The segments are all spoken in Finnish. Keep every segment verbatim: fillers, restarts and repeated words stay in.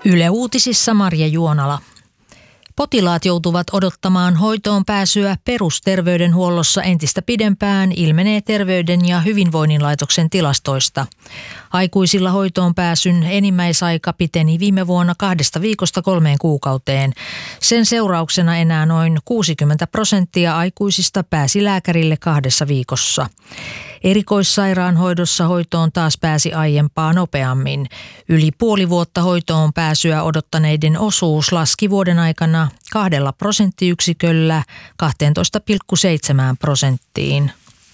Yle Uutisissa Marja Juonala. Potilaat joutuvat odottamaan hoitoon pääsyä perusterveydenhuollossa entistä pidempään, ilmenee Terveyden ja hyvinvoinnin laitoksen tilastoista. Aikuisilla hoitoon pääsyn enimmäisaika piteni viime vuonna kahdesta viikosta kolmeen kuukauteen. Sen seurauksena enää noin kuusikymmentä prosenttia aikuisista pääsi lääkärille kahdessa viikossa. Erikoissairaanhoidossa hoitoon taas pääsi aiempaa nopeammin. Yli puoli vuotta hoitoon pääsyä odottaneiden osuus laski vuoden aikana kahdella prosenttiyksiköllä kaksitoista pilkku seitsemän prosenttiin.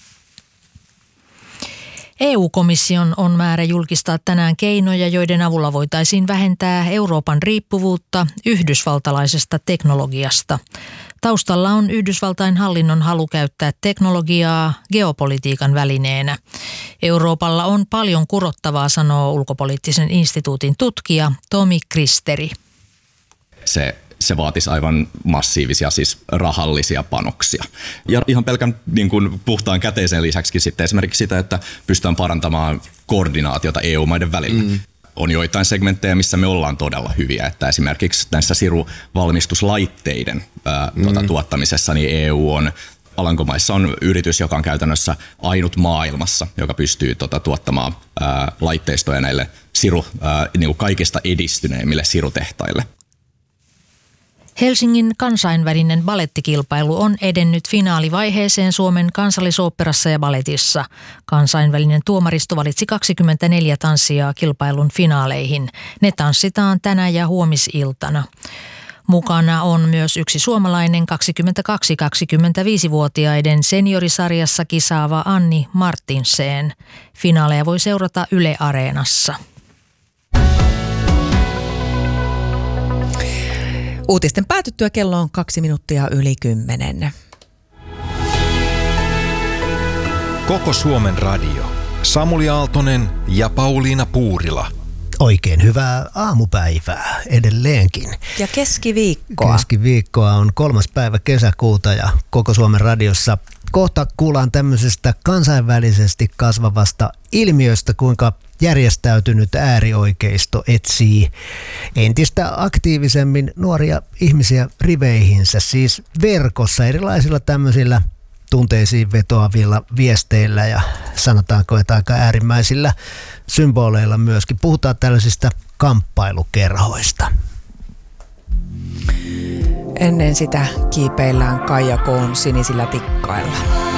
E U-komission on määrä julkistaa tänään keinoja, joiden avulla voitaisiin vähentää Euroopan riippuvuutta yhdysvaltalaisesta teknologiasta. Taustalla on Yhdysvaltain hallinnon halu käyttää teknologiaa geopolitiikan välineenä. Euroopalla on paljon kurottavaa, sanoo ulkopoliittisen instituutin tutkija Tomi Kristeri. Se Se vaatisi aivan massiivisia, siis rahallisia panoksia. Ja ihan pelkän niin kuin puhtaan käteisen lisäksi sitten esimerkiksi sitä, että pystytään parantamaan koordinaatiota E U-maiden välillä. Mm. On joitain segmenttejä, missä me ollaan todella hyviä, että esimerkiksi näissä siruvalmistuslaitteiden ää, mm. tuota, tuottamisessa niin E U on, Alankomaissa on yritys, joka on käytännössä ainut maailmassa, joka pystyy tuota, tuottamaan ää, laitteistoja näille siru, ää, niin kuin kaikista edistyneimmille sirutehtaille. Helsingin kansainvälinen balettikilpailu on edennyt finaalivaiheeseen Suomen Kansallisoopperassa ja baletissa. Kansainvälinen tuomaristo valitsi kaksikymmentäneljä tanssijaa kilpailun finaaleihin. Ne tanssitaan tänä ja huomisiltana. Mukana on myös yksi suomalainen kaksikymmentäkaksi-kaksikymmentäviisivuotiaiden seniorisarjassa kisaava Anni Martinsen. Finaaleja voi seurata Yle Areenassa. Uutisten päätyttyä kello on kaksi minuuttia yli kymmenen. Koko Suomen radio. Samuli Aaltonen ja Pauliina Puurila. Oikein hyvää aamupäivää edelleenkin. Ja keskiviikkoa. Keskiviikkoa on kolmas päivä kesäkuuta ja Koko Suomen radiossa kohta kuullaan tämmöisestä kansainvälisesti kasvavasta ilmiöstä, kuinka järjestäytynyt äärioikeisto etsii entistä aktiivisemmin nuoria ihmisiä riveihinsä, siis verkossa erilaisilla tämmöisillä tunteisiin vetoavilla viesteillä ja sanotaanko, että aika äärimmäisillä symboleilla myöskin. Puhutaan tällaisista kamppailukerhoista. Ennen sitä kiipeillään Kaija Koon sinisillä tikkailla.